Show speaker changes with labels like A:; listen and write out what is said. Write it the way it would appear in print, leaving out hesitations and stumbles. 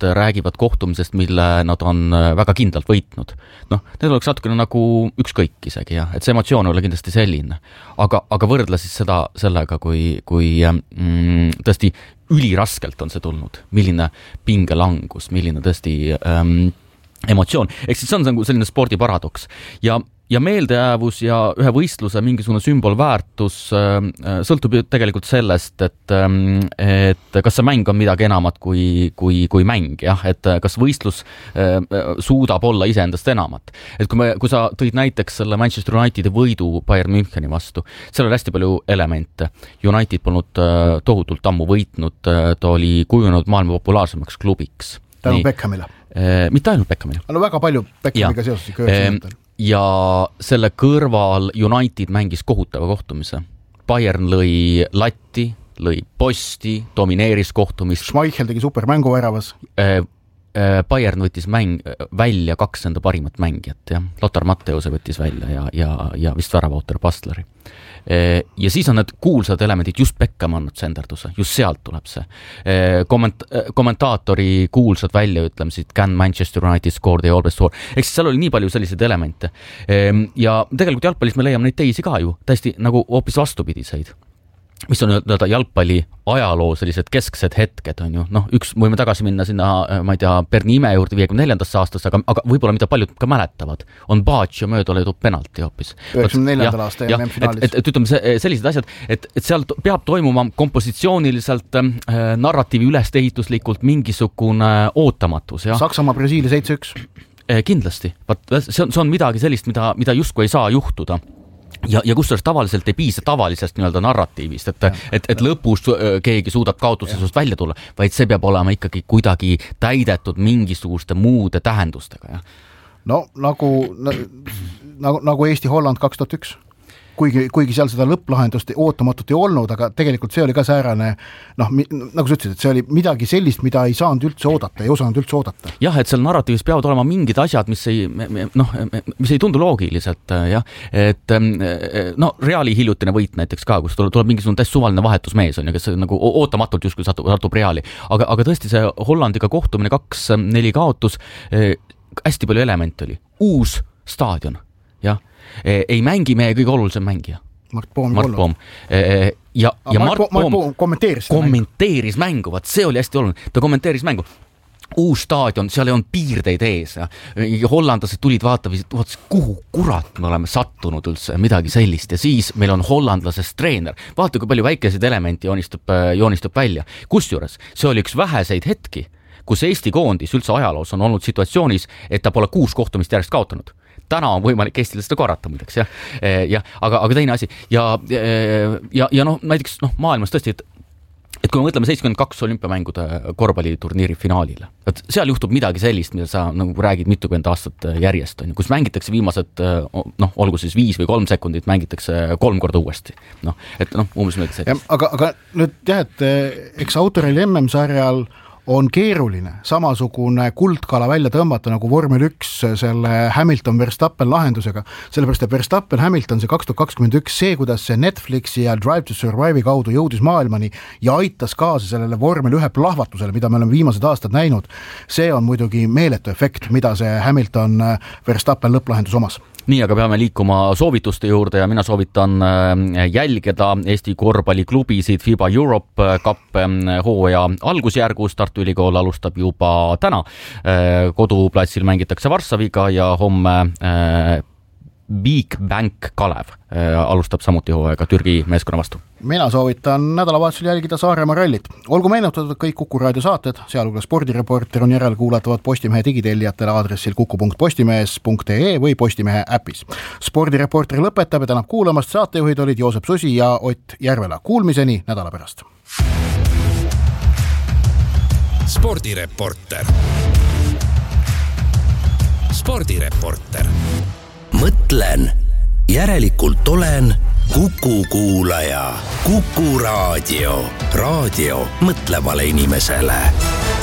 A: räägivad kohtumisest, mille nad on väga kindlalt võitnud. Need oleks natukene nagu ükskõik isegi, jah, et see emotsioon oli kindlasti selline. Aga võrdle siis seda sellega, kui tõesti üliraskelt on see tulnud, milline pingelangus, milline tõesti emotsioon. Ehk siis see on selline spordiparadoks. Ja meeldejäävus ja ühe võistluse mingisugune sümbolväärtus sõltub ju tegelikult sellest, et kas see mäng on midagi enamat kui mäng, jah, et kas võistlus suudab olla iseendast enamat. Et kui sa tõid näiteks selle Manchester Unitedi võidu Bayern Müncheni vastu, seal oli hästi palju elemente. United polnud tohutult ammu võitnud, ta oli kujunenud maailma populaarsemaks klubiks.
B: Tänu Beckhamile.
A: Mitte ainult Beckhamile.
B: Väga palju Beckhamiga seoses ikka 90.
A: Ja selle kõrval United mängis kohutava kohtumise. Bayern lõi latti, lõi posti, domineeris kohtumist.
B: Schmeichel tegi supermängu väravas.
A: Bayern võttis välja 2 enda parimat mängijat. Ja. Lothar Matthäuse võttis välja ja vist väravautor Bastleri. Ja siis on need kuulsad elemendid, just Beckham on senderduse, just sealt tuleb see. Kommentaatori kuulsad väljaütlemised, can Manchester United score, they always score. Eks seal oli nii palju selliseid elemente. Ja tegelikult jalgpallis me leiame neid teisi ka ju, täiesti nagu hoopis vastupidiseid. Mis on jalgpalli ajaloo sellised kesksed hetked on ju, võime tagasi minna sinna, ma ei tea, Berni ime juurde 54. aastast, aga võib-olla mida paljud ka mäletavad, on Baggio mööda löödud penalti hoopis.
B: 94. aasta MM-finaalis.
A: Et ütleme sellised asjad, et seal peab toimuma kompositsiooniliselt narratiivi ülesehituslikult mingisugune ootamatus. Ja?
B: Saksamaa Brasiilia 7-1.
A: Kindlasti. See on midagi sellist, mida justkui ei saa juhtuda. Ja kusjuures tavaliselt ei piisa tavalisest nii-öelda narratiivist, et lõpus keegi suudab kaotusesust välja tulla, vaid see peab olema ikkagi kuidagi täidetud mingisuguste muude tähendustega. Ja?
B: Nagu Eesti-Holland 2001. Kuigi seal seda lõpplahendust ootamatut ei olnud, aga tegelikult see oli ka säärane, nagu sa ütlesid, et see oli midagi sellist, mida ei saanud üldse oodata, ei osanud üldse oodata.
A: Jah, et seal narratiivis peavad olema mingid asjad, mis ei tundu loogiliselt, jah. Et Reali hiljutine võit näiteks ka, kus tuleb mingisugune täiesti suvaline vahetusmees, on, kes nagu ootamatult justkui satub Reali. Aga tõesti see Hollandiga kohtumine 2-4 kaotus, hästi palju elemente oli. Uus staadion, jah. Ei mängi meie kõige olulisem mängija.
B: Mart Poom.
A: Ja Mart
B: Poom kommenteeris
A: mängu, vaat see oli hästi oluline. Ta kommenteeris mängu. Uus staadion, seal ei olnud piirdeid ees. Ja hollandlased tulid vaatasid, kuhu kurat me oleme sattunud üldse, midagi sellist. Ja siis meil on hollandlasest treener. Vaata, kui palju väikeseid elementi joonistub välja. Kusjuures, see oli üks väheseid hetki, kus Eesti koondis üldse ajaloos on olnud situatsioonis, et ta pole 6 kohtumist järjest kaotanud. Täna on võimalik Eestile seda korrata muideks, jah. Aga teine asi. Ja näiteks maailmas tõesti, et kui me mõtleme 72 olümpiamängude korvpalliturniiri finaalile, et seal juhtub midagi sellist, mida sa nagu räägid mitukümmend aastat järjest, on, kus mängitakse viimased, olgu siis 5 või 3 sekundit, mängitakse 3 korda uuesti. Umbes midagi sellist.
B: Aga nüüd jah, et eks autoril MM-sarjal on keeruline samasugune kuldkala välja tõmmata nagu vormel 1 selle Hamilton-Verstappen lahendusega, sellepärast et Verstappen-Hamilton see 2021, see kuidas see Netflixi ja Drive to Survive'i kaudu jõudis maailmani ja aitas kaasa sellele vormel 1 plahvatusele, mida me oleme viimased aastad näinud, see on muidugi meeletu efekt, mida see Hamilton-Verstappen lõpplahendus omas.
A: Nii, aga peame liikuma soovituste juurde ja mina soovitan jälgida Eesti korvpalliklubisid FIBA Europe Cup hooaja algusjärgus. Tartu Ülikool alustab juba täna. Koduplatsil mängitakse Varssaviga ja homme Big Bank Kalev alustab samuti hooaega Türgi meeskonna vastu.
B: Mina soovitan nädalavahetusel jälgida Saaremaa rallit. Olgu meenutatud kõik Kuku raadio saated, sealhulgas Spordireporter on järelkuulatavad Postimehe digitellijatele aadressil kuku.postimees.ee või Postimehe äpis. Spordireporter lõpetab ja tänab kuulamast. Saatejuhid olid Joosep Susi ja Ott Järvela. Kuulmiseni nädala pärast.
C: Spordireporter. Mõtlen, järelikult olen Kuku kuulaja. Kuku raadio. Raadio mõtlevale inimesele.